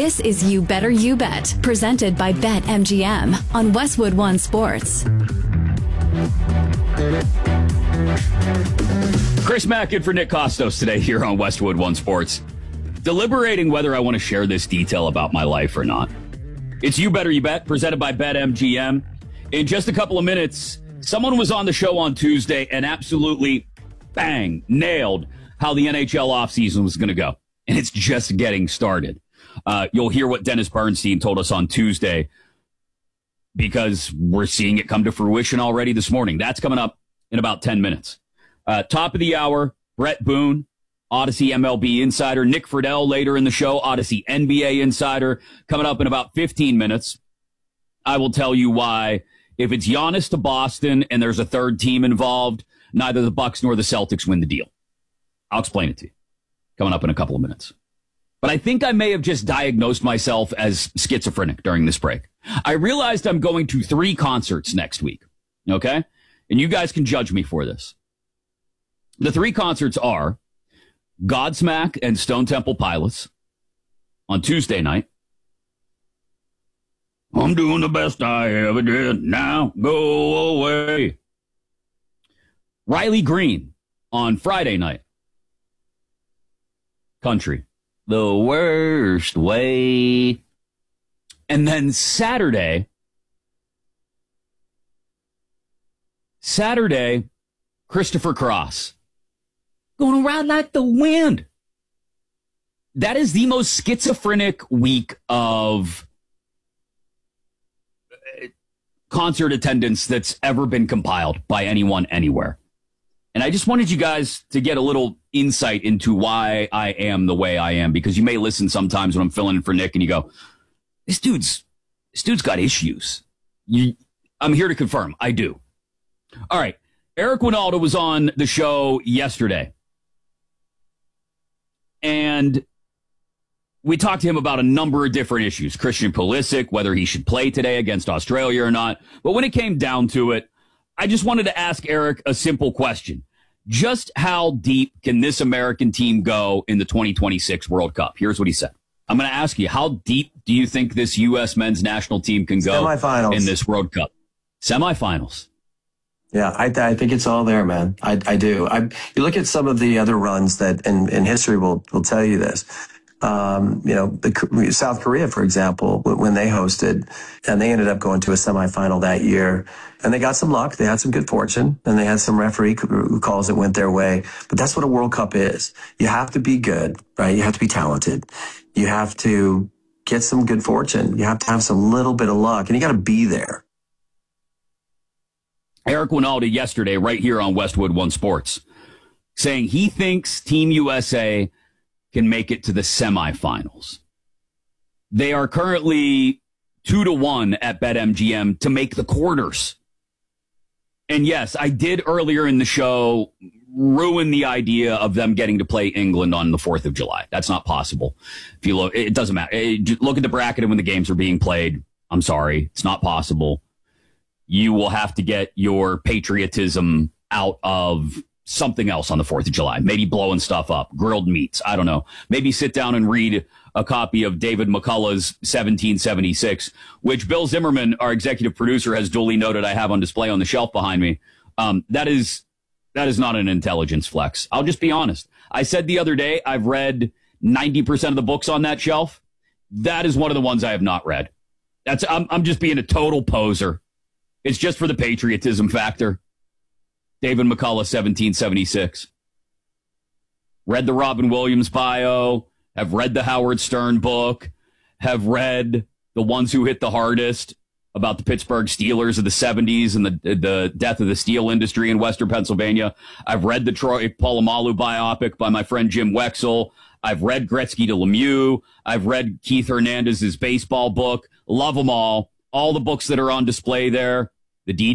This is You Better You Bet, presented by BetMGM on Westwood One Sports. Chris Mack in for Nick Kostos today here on Westwood One Sports. Deliberating whether I want to share this detail about my life or not. It's You Better You Bet, presented by BetMGM. In just a couple of minutes, someone was on the show on Tuesday and absolutely, bang, nailed how the NHL offseason was going to go. And it's just getting started. You'll hear what Dennis Bernstein told us on Tuesday because we're seeing it come to fruition already this morning. That's coming up in about 10 minutes. Top of the hour, Brett Boone, Odyssey MLB Insider. Nick Friedel later in the show, Odyssey NBA Insider. Coming up in about 15 minutes, I will tell you why, if it's Giannis to Boston and there's a third team involved, neither the Bucks nor the Celtics win the deal. I'll explain it to you. Coming up in a couple of minutes. But I think I may have just diagnosed myself as schizophrenic during this break. I realized I'm going to 3 concerts next week. Okay? And you guys can judge me for this. The 3 concerts are Godsmack and Stone Temple Pilots on Tuesday night. I'm doing the best I ever did. Now go away. Riley Green on Friday night. Country. The worst way. And then Saturday, Christopher Cross. Gonna ride like the wind. That is the most schizophrenic week of concert attendance that's ever been compiled by anyone anywhere. And I just wanted you guys to get a little insight into why I am the way I am, because you may listen sometimes when I'm filling in for Nick and you go, this dude's got issues. I'm here to confirm. I do. All right. Eric Winalda was on the show yesterday. And we talked to him about a number of different issues. Christian Pulisic, whether he should play today against Australia or not. But when it came down to it, I just wanted to ask Eric a simple question. Just how deep can this American team go in the 2026 World Cup? Here's what he said. I'm going to ask you, how deep do you think this U.S. men's national team can go in this World Cup? Semifinals. Yeah, I think it's all there, man. I do. You look at some of the other runs that in history will tell you this. South Korea, for example, when they hosted, and they ended up going to a semifinal that year, and they got some luck. They had some good fortune, and they had some referee calls that went their way. But that's what a World Cup is. You have to be good, right? You have to be talented. You have to get some good fortune. You have to have some little bit of luck, and you got to be there. Eric Winalda yesterday, right here on Westwood One Sports, saying he thinks Team USA can make it to the semifinals. They are currently 2-1 at BetMGM to make the quarters. And yes, I did earlier in the show ruin the idea of them getting to play England on the 4th of July. That's not possible. If you look, it doesn't matter. Look at the bracket and when the games are being played. I'm sorry. It's not possible. You will have to get your patriotism out of something else on the 4th of July. Maybe blowing stuff up, grilled meats. I don't know. Maybe sit down and read a copy of David McCullough's 1776, which Bill Zimmerman, our executive producer, has duly noted I have on display on the shelf behind me. That is not an intelligence flex. I'll just be honest. I said the other day I've read 90% of the books on that shelf. That is one of the ones I have not read. I'm just being a total poser. It's just for the patriotism factor. David McCullough, 1776. Read the Robin Williams bio, have read the Howard Stern book, have read The Ones Who Hit the Hardest about the Pittsburgh Steelers of the 70s and the death of the steel industry in Western Pennsylvania. I've read the Troy Polamalu biopic by my friend Jim Wexell. I've read Gretzky to Lemieux. I've read Keith Hernandez's baseball book. Love them all. All the books that are on display there. The